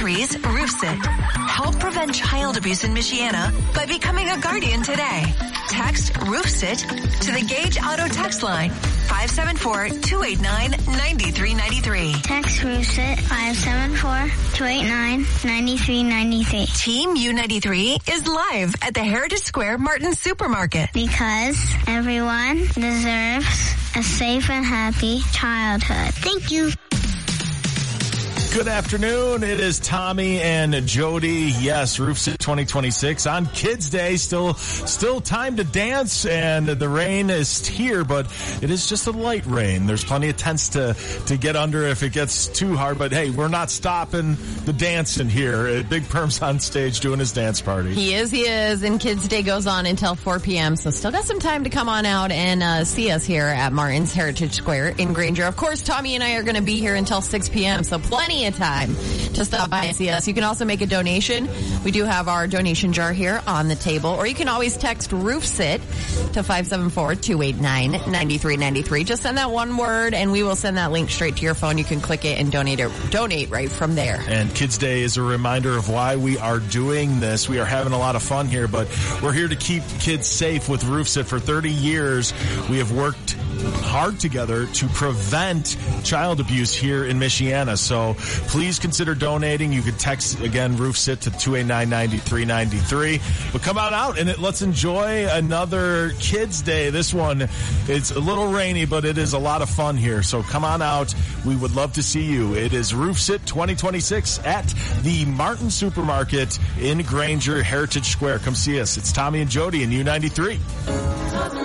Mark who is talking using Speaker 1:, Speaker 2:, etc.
Speaker 1: U93's Roof Sit. Help prevent child abuse in Michiana by becoming a guardian today. Text Roof Sit to the Gage Auto text line 574-289-9393.
Speaker 2: Text Roof Sit 574-289-9393.
Speaker 1: Team U93 is live at the Heritage Square Martin Supermarket.
Speaker 2: Because everyone deserves a safe and happy childhood. Thank you.
Speaker 3: Good afternoon. It is Tommy and Jody. Yes, Roof Sit 2026 on Kids Day. Still time to dance, and the rain is here, but it is just a light rain. There's plenty of tents to get under if it gets too hard, but hey, we're not stopping the dancing here. Big Perm's on stage doing his dance party.
Speaker 4: He is, and Kids Day goes on until 4 p.m., so still got some time to come on out and see us here at Martin's Heritage Square in Granger. Of course, Tommy and I are going to be here until 6 p.m., so plenty of time to stop by and see us. You can also make a donation. We do have our donation jar here on the table, or you can always text Roof Sit to 574-289-9393. Just send that one word, and we will send that link straight to your phone. You can click it and donate right from there.
Speaker 3: And Kids Day is a reminder of why we are doing this. We are having a lot of fun here, but we're here to keep kids safe with Roof Sit. For 30 years, we have worked hard together to prevent child abuse here in Michiana. So please consider donating. You can text, again, Roof Sit to 289-9393. But come on out and let's enjoy another Kids Day. This one, it's a little rainy, but it is a lot of fun here. So come on out. We would love to see you. It is Roof Sit 2026 at the Martin Supermarket in Granger, Heritage Square. Come see us. It's Tommy and Jody in U93.